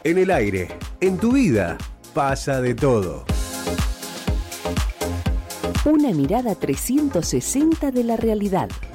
En el aire, en tu vida, pasa de todo. Una mirada 360 de la realidad.